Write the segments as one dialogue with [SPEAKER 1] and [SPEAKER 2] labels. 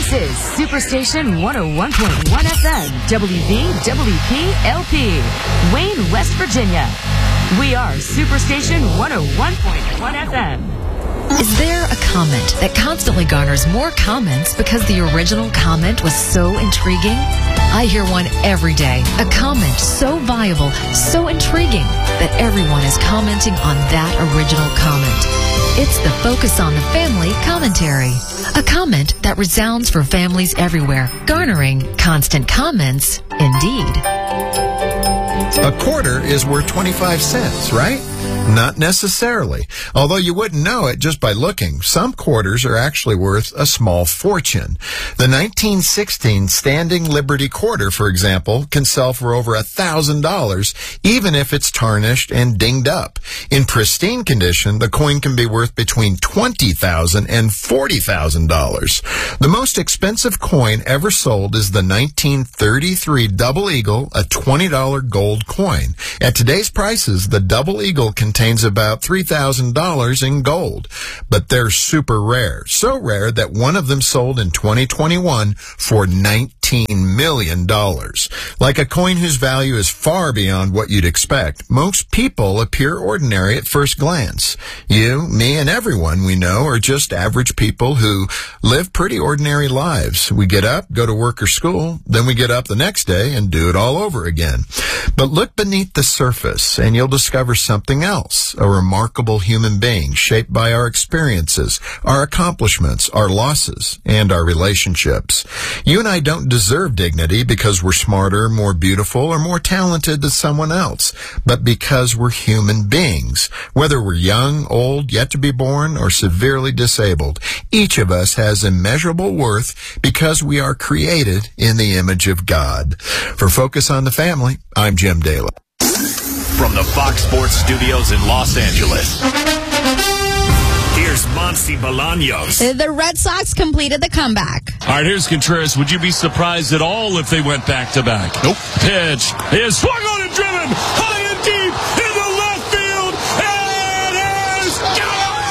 [SPEAKER 1] This is Superstation 101.1 FM, WVWP-LP, Wayne, West Virginia. We are Superstation 101.1 FM.
[SPEAKER 2] Is there a comment that constantly garners more comments because the original comment was so intriguing? I hear one every day. A comment so viable, so intriguing, that everyone is commenting on that original comment. It's the Focus on the Family commentary. A comment that resounds for families everywhere, garnering constant comments indeed.
[SPEAKER 3] A quarter is worth 25 cents, right? Not necessarily. Although you wouldn't know it just by looking. Some quarters are actually worth a small fortune. The 1916 Standing Liberty quarter, for example, can sell for over $1,000, even if it's tarnished and dinged up. In pristine condition, the coin can be worth between $20,000 and $40,000. The most expensive coin ever sold is the 1933 Double Eagle, a $20 gold coin. At today's prices, the Double Eagle contains about $3,000 in gold, but they're super rare. So rare that one of them sold in 2021 for $19 million. Like a coin whose value is far beyond what you'd expect, most people appear ordinary at first glance. You, me, and everyone we know are just average people who live pretty ordinary lives. We get up, go to work or school, then we get up the next day and do it all over again. But look beneath the surface and you'll discover something else, a remarkable human being shaped by our experiences, our accomplishments, our losses, and our relationships. You and I don't deserve dignity because we're smarter, more beautiful, or more talented than someone else, but because we're human beings. Whether we're young, old, yet to be born, or severely disabled, each of us has immeasurable worth because we are created in the image of God. For Focus on the Family, I'm Jim Dale.
[SPEAKER 4] From the Fox Sports Studios in Los Angeles, here's Monty Bolaños.
[SPEAKER 5] The Red Sox completed the comeback.
[SPEAKER 6] All right, here's Contreras. Would you be surprised at all if they went back-to-back? Nope. Pitch is swung on and driven high and deep into left field. It is gone!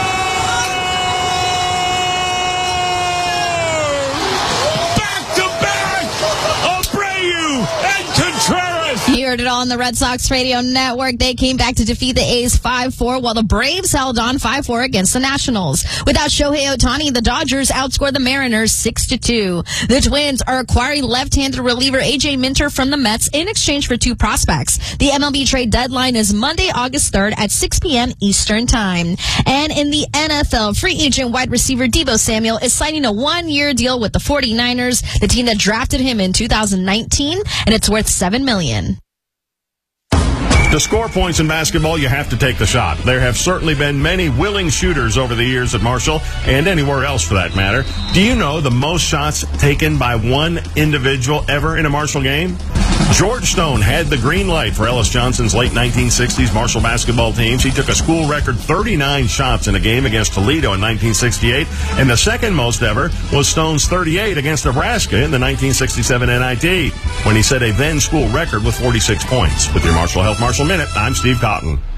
[SPEAKER 6] Back-to-back, Abreu and Contreras.
[SPEAKER 5] You heard it all on the Red Sox radio network. They came back to defeat the A's 5-4, while the Braves held on 5-4 against the Nationals. Without Shohei Ohtani, the Dodgers outscored the Mariners 6-2. The Twins are acquiring left-handed reliever A.J. Minter from the Mets in exchange for 2 prospects. The MLB trade deadline is Monday, August 3rd at 6 p.m. Eastern Time. And in the NFL, free agent wide receiver Deebo Samuel is signing a 1-year deal with the 49ers, the team that drafted him in 2019, and it's worth $7 million.
[SPEAKER 4] To score points in basketball, you have to take the shot. There have certainly been many willing shooters over the years at Marshall, and anywhere else for that matter. Do you know the most shots taken by one individual ever in a Marshall game? George Stone had the green light for Ellis Johnson's late 1960s Marshall basketball teams. He took a school record 39 shots in a game against Toledo in 1968, and the second most ever was Stone's 38 against Nebraska in the 1967 NIT, when he set a then school record with 46 points. With your Marshall Health Marshall Minute, I'm Steve Cotton.